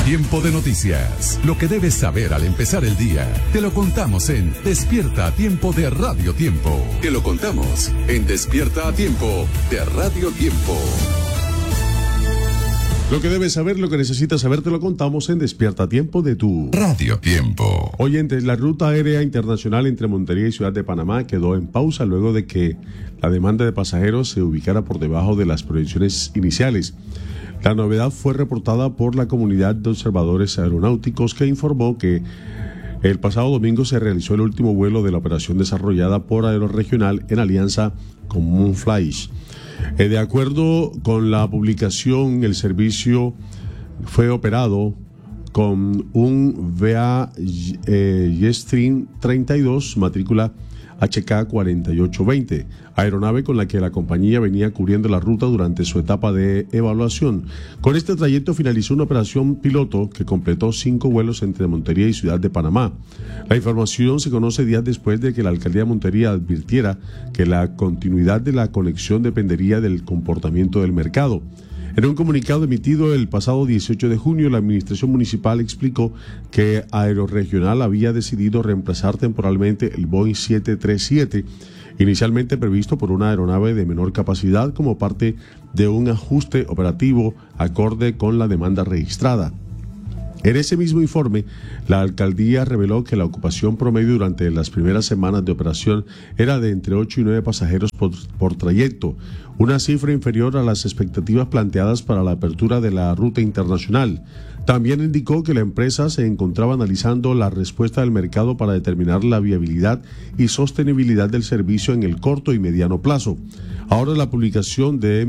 Tiempo de noticias. Lo que debes saber al empezar el día. Te lo contamos en Despierta a Tiempo de Radio Tiempo. Te lo contamos en Despierta a Tiempo de Radio Tiempo. Lo que debes saber, lo que necesitas saber, te lo contamos en Despierta a Tiempo de tu Radio Tiempo. Oyentes, la ruta aérea internacional entre Montería y Ciudad de Panamá quedó en pausa luego de que la demanda de pasajeros se ubicara por debajo de las proyecciones iniciales. La novedad fue reportada por la comunidad de observadores aeronáuticos, que informó que el pasado domingo se realizó el último vuelo de la operación desarrollada por Aeroregional en alianza con Moonfly. De acuerdo con la publicación, el servicio fue operado con un VA Jetstream 32, matrícula HK4820, aeronave con la que la compañía venía cubriendo la ruta durante su etapa de evaluación. Con este trayecto finalizó una operación piloto que completó 5 vuelos entre Montería y Ciudad de Panamá. La información se conoce días después de que la alcaldía de Montería advirtiera que la continuidad de la conexión dependería del comportamiento del mercado. En un comunicado emitido el pasado 18 de junio, la administración municipal explicó que Aeroregional había decidido reemplazar temporalmente el Boeing 737, inicialmente previsto por una aeronave de menor capacidad, como parte de un ajuste operativo acorde con la demanda registrada. En ese mismo informe, la alcaldía reveló que la ocupación promedio durante las primeras semanas de operación era de entre 8 y 9 pasajeros por trayecto, una cifra inferior a las expectativas planteadas para la apertura de la ruta internacional. También indicó que la empresa se encontraba analizando la respuesta del mercado para determinar la viabilidad y sostenibilidad del servicio en el corto y mediano plazo. Ahora la publicación de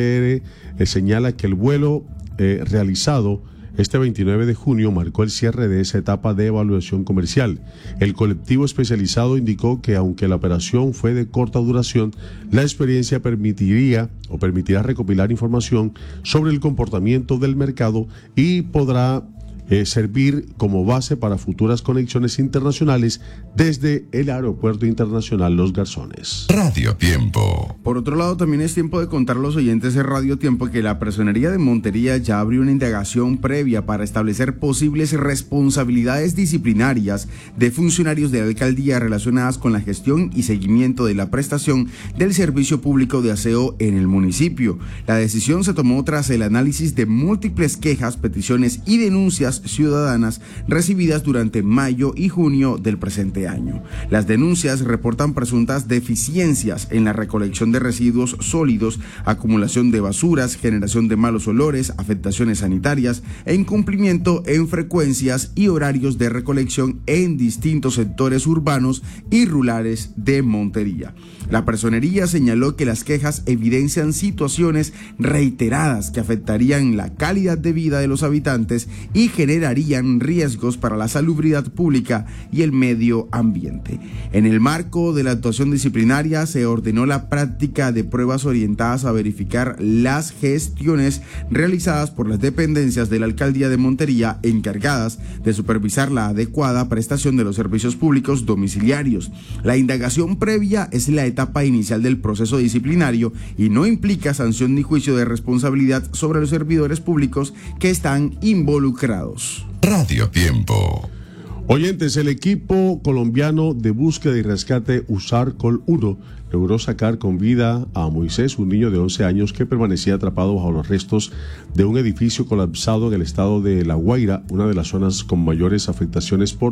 MTR señala que el vuelo realizado este 29 de junio marcó el cierre de esa etapa de evaluación comercial. El colectivo especializado indicó que aunque la operación fue de corta duración, la experiencia permitirá recopilar información sobre el comportamiento del mercado y podrá servir como base para futuras conexiones internacionales desde el Aeropuerto Internacional Los Garzones. Radio Tiempo. Por otro lado, también es tiempo de contar a los oyentes de Radio Tiempo que la Personería de Montería ya abrió una indagación previa para establecer posibles responsabilidades disciplinarias de funcionarios de la alcaldía relacionadas con la gestión y seguimiento de la prestación del servicio público de aseo en el municipio. La decisión se tomó tras el análisis de múltiples quejas, peticiones y denuncias ciudadanas recibidas durante mayo y junio del presente año. Las denuncias reportan presuntas deficiencias en la recolección de residuos sólidos, acumulación de basuras, generación de malos olores, afectaciones sanitarias e incumplimiento en frecuencias y horarios de recolección en distintos sectores urbanos y rurales de Montería. La personería señaló que las quejas evidencian situaciones reiteradas que afectarían la calidad de vida de los habitantes y generarían riesgos para la salubridad pública y el medio ambiente. En el marco de la actuación disciplinaria se ordenó la práctica de pruebas orientadas a verificar las gestiones realizadas por las dependencias de la alcaldía de Montería encargadas de supervisar la adecuada prestación de los servicios públicos domiciliarios. La indagación previa es la etapa inicial del proceso disciplinario y no implica sanción ni juicio de responsabilidad sobre los servidores públicos que están involucrados. Radio Tiempo. Oyentes, el equipo colombiano de búsqueda y rescate USAR Col 1 logró sacar con vida a Moisés, un niño de 11 años que permanecía atrapado bajo los restos de un edificio colapsado en el estado de La Guaira, una de las zonas con mayores afectaciones por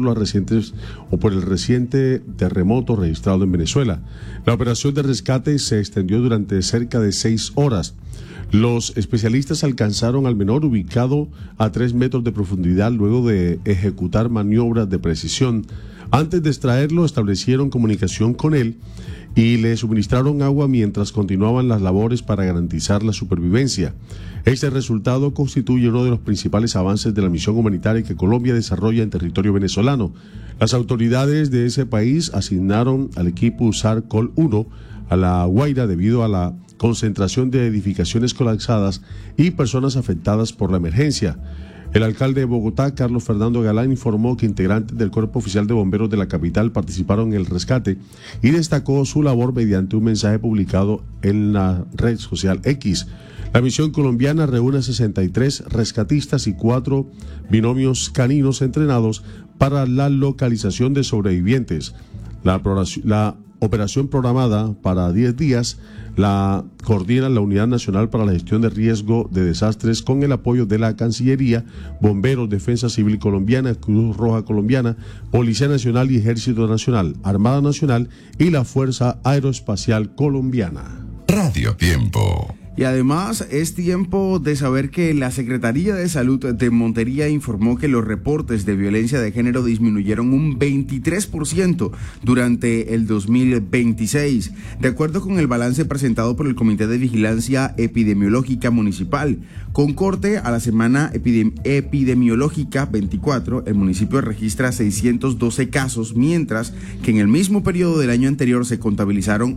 el reciente terremoto registrado en Venezuela. La operación de rescate se extendió durante cerca de 6 horas. Los especialistas alcanzaron al menor ubicado a 3 metros de profundidad luego de ejecutar maniobras de precisión. Antes de extraerlo, establecieron comunicación con él y le suministraron agua mientras continuaban las labores para garantizar la supervivencia. Este resultado constituye uno de los principales avances de la misión humanitaria que Colombia desarrolla en territorio venezolano. Las autoridades de ese país asignaron al equipo USAR Col 1 a La Guaira debido a la concentración de edificaciones colapsadas y personas afectadas por la emergencia. El alcalde de Bogotá, Carlos Fernando Galán, informó que integrantes del Cuerpo Oficial de Bomberos de la capital participaron en el rescate y destacó su labor mediante un mensaje publicado en la red social X. La misión colombiana reúne a 63 rescatistas y 4 binomios caninos entrenados para la localización de sobrevivientes. La operación programada para 10 días la coordina la Unidad Nacional para la Gestión de Riesgo de Desastres con el apoyo de la Cancillería, Bomberos, Defensa Civil Colombiana, Cruz Roja Colombiana, Policía Nacional y Ejército Nacional, Armada Nacional y la Fuerza Aeroespacial Colombiana. Radio Tiempo. Y además es tiempo de saber que la Secretaría de Salud de Montería informó que los reportes de violencia de género disminuyeron un 23% durante el 2026, de acuerdo con el balance presentado por el Comité de Vigilancia Epidemiológica Municipal. Con corte a la semana epidemiológica 24, el municipio registra 612 casos, mientras que en el mismo periodo del año anterior se contabilizaron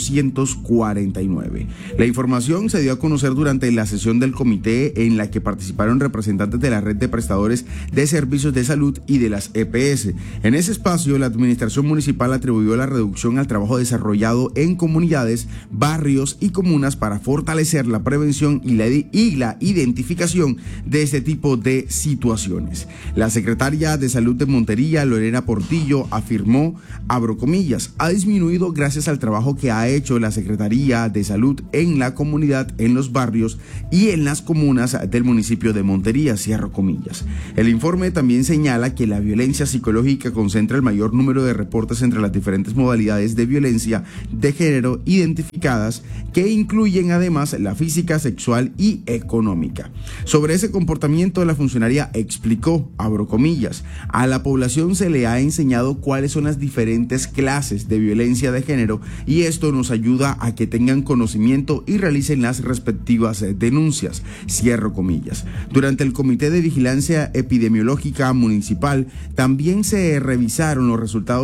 849. La información se dio a conocer durante la sesión del comité en la que participaron representantes de la red de prestadores de servicios de salud y de las EPS. En ese espacio, la administración municipal atribuyó la reducción al trabajo desarrollado en comunidades, barrios y comunas para fortalecer la prevención y la identificación de este tipo de situaciones. La secretaria de Salud de Montería, Lorena Portillo, afirmó, abro comillas, ha disminuido gracias al trabajo que ha hecho la Secretaría de Salud en la comunidad, en los barrios y en las comunas del municipio de Montería, cierro comillas. El informe también señala que la violencia psicológica concentra el mayor número de reportes entre las diferentes modalidades de violencia de género identificadas, que incluyen además la física, sexual y económica. Sobre ese comportamiento, la funcionaria explicó, abro comillas, a la población se le ha enseñado cuáles son las diferentes clases de violencia de género y esto nos ayuda a que tengan conocimiento y realicen las respectivas denuncias, cierro comillas. Durante el Comité de Vigilancia Epidemiológica Municipal también se revisaron los resultados